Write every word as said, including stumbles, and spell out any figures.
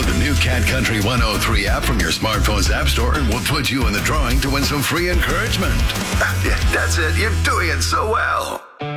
Download the new Cat Country one oh three app from your smartphone's app store and we'll put you in the drawing to win some free encouragement. Yeah, that's it. You're doing it so well.